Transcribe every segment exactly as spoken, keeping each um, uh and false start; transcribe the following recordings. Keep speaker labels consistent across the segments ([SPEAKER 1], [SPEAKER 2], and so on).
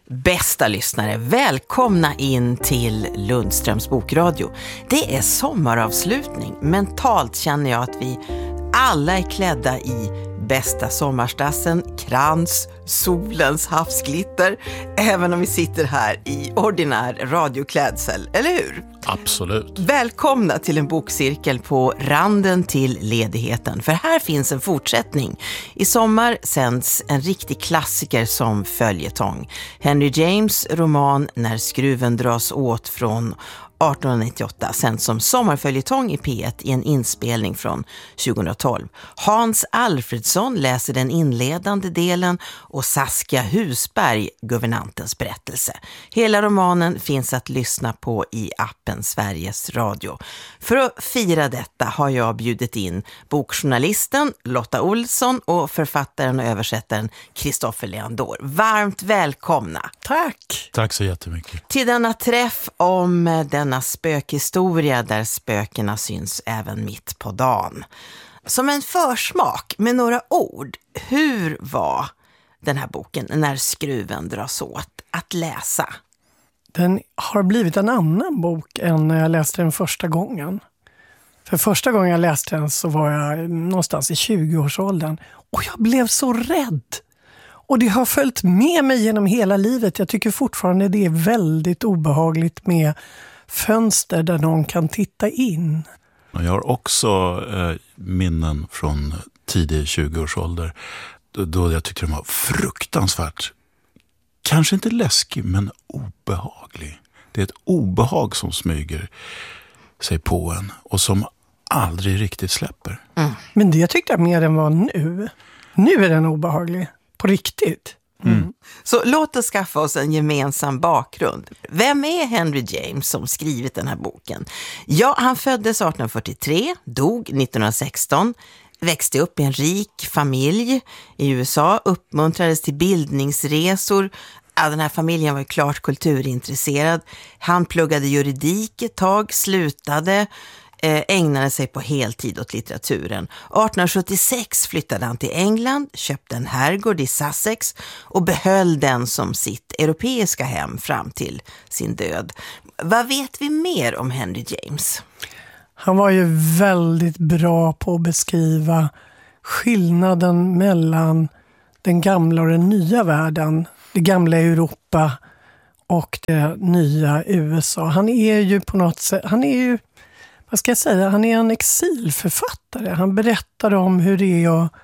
[SPEAKER 1] Bästa lyssnare, välkomna in till Lundströms bokradio. Det är sommaravslutning. Mentalt känner jag att vi alla är klädda i bästa sommarstassen, krans, solens havsglitter, även om vi sitter här i ordinär radioklädsel, eller hur?
[SPEAKER 2] Absolut.
[SPEAKER 1] Välkomna till en bokcirkel på randen till ledigheten, för här finns en fortsättning. I sommar sänds en riktig klassiker som följetong. Henry James roman När skruven dras åt från arton nittioåtta, sänds som sommarföljetong i P ett i en inspelning från tjugohundratolv. Hans Alfredsson läser den inledande delen och Saskia Husberg guvernantens berättelse. Hela romanen finns att lyssna på i appen Sveriges Radio. För att fira detta har jag bjudit in bokjournalisten Lotta Olsson och författaren och översättaren Kristoffer Leandor. Varmt välkomna.
[SPEAKER 3] Tack.
[SPEAKER 2] Tack så jättemycket.
[SPEAKER 1] Till denna träff om den Denna spökhistoria där spökena syns även mitt på dagen. Som en försmak med några ord, hur var den här boken När skruven dras åt att läsa?
[SPEAKER 3] Den har blivit en annan bok än när jag läste den första gången. För första gången jag läste den så var jag någonstans i tjugoårsåldern och jag blev så rädd. Och det har följt med mig genom hela livet. Jag tycker fortfarande det är väldigt obehagligt med fönster där någon kan titta in.
[SPEAKER 2] Jag har också eh, minnen från tidig tjugoårsålder då, då jag tyckte de var fruktansvärt, kanske inte läskig men obehaglig. Det är ett obehag som smyger sig på en och som aldrig riktigt släpper.
[SPEAKER 3] Mm. Men det tyckte jag mer än var nu. Nu är den obehaglig. På riktigt.
[SPEAKER 1] Mm. Mm. Så låt oss skaffa oss en gemensam bakgrund. Vem är Henry James som skrivit den här boken? Ja, han föddes arton fyrtiotre, dog nittonhundrasexton, växte upp i en rik familj i U S A, uppmuntrades till bildningsresor. Ja, den här familjen var ju klart kulturintresserad. Han pluggade juridik ett tag, slutade, eh, ägnade sig på heltid åt litteraturen. arton sjuttiosex flyttade han till England, köpte en herrgård i Sussex och behöll den som sitt europeiska hem fram till sin död. Vad vet vi mer om Henry James?
[SPEAKER 3] Han var ju väldigt bra på att beskriva skillnaden mellan den gamla och den nya världen. Det gamla Europa och det nya U S A. Han är ju på något sätt, han är ju, vad ska jag säga, han är en exilförfattare. Han berättar om hur det är att,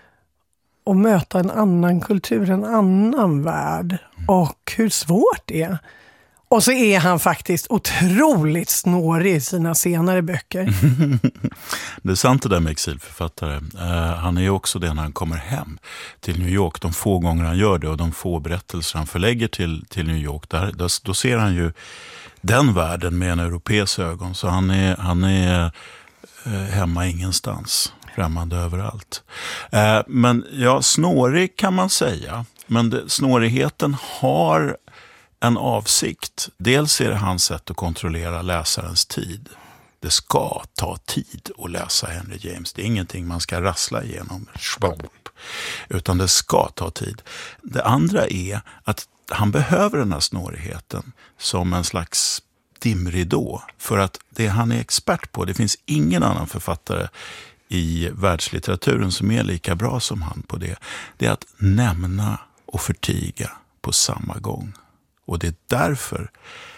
[SPEAKER 3] att möta en annan kultur, en annan värld och hur svårt det är. Och så är han faktiskt otroligt snårig i sina senare böcker.
[SPEAKER 2] Det är sant det där med exilförfattare. Uh, han är ju också det när han kommer hem till New York. De få gånger han gör det och de få berättelser han förlägger till, till New York. Där, då, då ser han ju den världen med en europeisk ögon. Så han är, han är uh, hemma ingenstans. Främmande överallt. Uh, men ja, snårig kan man säga. Men det, snårigheten har en avsikt. Dels är det hans sätt att kontrollera läsarens tid. Det ska ta tid att läsa Henry James. Det är ingenting man ska rassla igenom. Utan det ska ta tid. Det andra är att han behöver den här snårigheten som en slags dimridå. För att det han är expert på, det finns ingen annan författare i världslitteraturen som är lika bra som han på det. Det är att nämna och förtiga på samma gång. Och det är därför,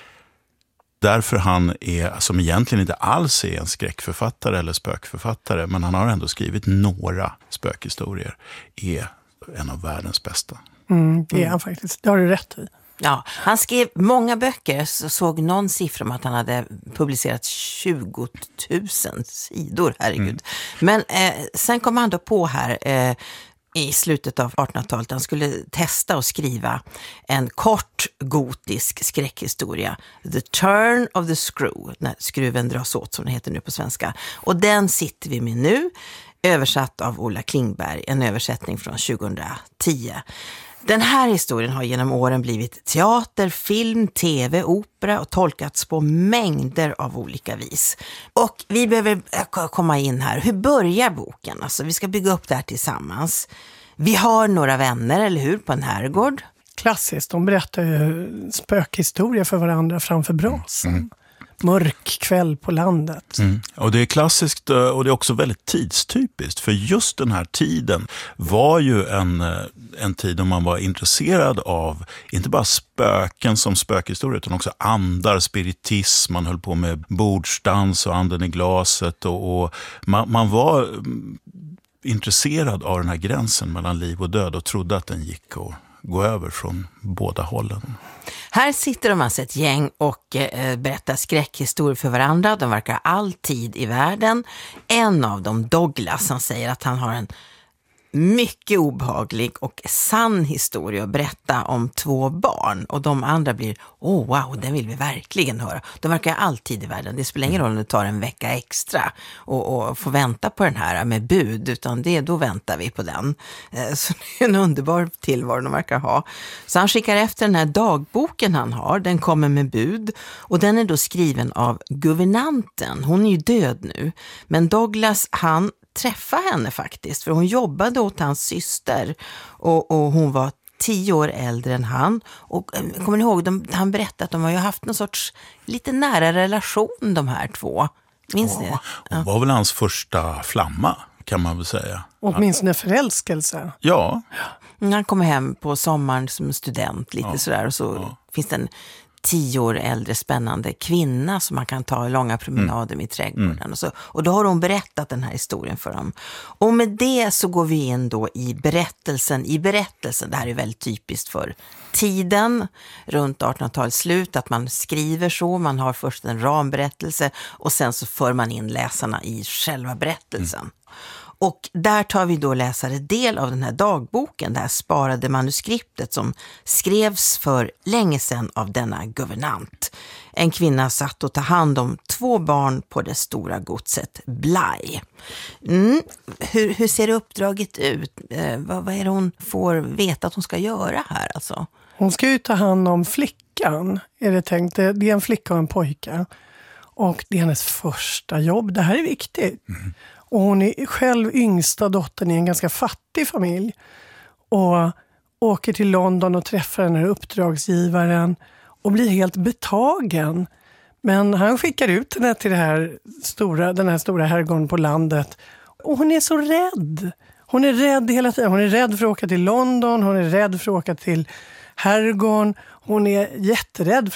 [SPEAKER 2] därför han är, som egentligen inte alls är en skräckförfattare eller spökförfattare, men han har ändå skrivit några spökhistorier, är en av världens bästa.
[SPEAKER 3] Mm, det är han faktiskt, det har du rätt i.
[SPEAKER 1] Ja, han skrev många böcker, så såg någon siffra om att han hade publicerat tjugo tusen sidor, herregud. Mm. Men eh, sen kom han då på här... Eh, i slutet av artonhundratalet. Han skulle testa att skriva en kort gotisk skräckhistoria. The Turn of the Screw. När skruven dras åt, som det heter nu på svenska. Och den sitter vi med nu. Översatt av Ola Klingberg. En översättning från tjugohundratio. Den här historien har genom åren blivit teater, film, tv, opera och tolkats på mängder av olika vis. Och vi behöver komma in här. Hur börjar boken? Alltså, vi ska bygga upp det här tillsammans. Vi har några vänner, eller hur, på en herrgård.
[SPEAKER 3] klassiskt. De berättar ju spökhistorier för varandra framför brasan. Mm. Mörk kväll på landet.
[SPEAKER 2] Mm. Och det är klassiskt och det är också väldigt tidstypiskt. För just den här tiden var ju en, en tid då man var intresserad av inte bara spöken som spökhistorier utan också andar, spiritism. Man höll på med bordsdans och anden i glaset. Och, och man, man var intresserad av den här gränsen mellan liv och död och trodde att den gick att gå över från båda hållen.
[SPEAKER 1] Här sitter de alltså ett gäng och eh, berättar skräckhistorier för varandra. De verkar ha all tid i världen. En av dem, Douglas, han säger att han har en mycket obehaglig och sann historia att berätta om två barn. Och de andra blir, åh oh, wow, den vill vi verkligen höra. De verkar ha all tid i världen. Det spelar ingen roll om det tar en vecka extra och, och får vänta på den här med bud. Utan det, då väntar vi på den. Så det är en underbar tillvaro de verkar ha. Så han skickar efter den här dagboken han har. Den kommer med bud. Och den är då skriven av guvernanten. Hon är ju död nu. Men Douglas, han träffa henne faktiskt, för hon jobbade åt hans syster och, och hon var tio år äldre än han. Och kommer ni ihåg, de, han berättade att de har ju haft någon sorts lite nära relation, de här två. Minns
[SPEAKER 2] ja,
[SPEAKER 1] ni det? Ja.
[SPEAKER 2] Hon var väl hans första flamma, kan man väl säga.
[SPEAKER 3] Åtminstone förälskelse.
[SPEAKER 2] Ja.
[SPEAKER 1] Han kommer hem på sommaren som student lite ja. sådär och så ja. finns det en tio år äldre spännande kvinna som man kan ta långa promenader mm. i trädgården. Mm. Och, så. Och då har hon berättat den här historien för dem. Och med det så går vi in då i berättelsen. I berättelsen, det här är väldigt typiskt för tiden runt artonhundratalets slut, att man skriver så, man har först en ramberättelse och sen så för man in läsarna i själva berättelsen. Mm. Och där tar vi då läsare del av den här dagboken, det här sparade manuskriptet som skrevs för länge sedan av denna guvernant. En kvinna satt och ta hand om två barn på det stora godset Bly. Mm. Hur, hur ser uppdraget ut? Eh, vad, vad är det hon får veta att hon ska göra här alltså?
[SPEAKER 3] Hon ska ju ta hand om flickan, är det tänkt. Det är en flicka och en pojke. Och det är hennes första jobb. Det här är viktigt. Mm. Och hon är själv yngsta dottern i en ganska fattig familj. Och åker till London och träffar den här uppdragsgivaren. Och blir helt betagen. Men han skickar ut henne till det här stora, den här stora herrgården på landet. Och hon är så rädd. Hon är rädd hela tiden. Hon är rädd för att åka till London. Hon är rädd för att åka till herrgården. Hon är jätterädd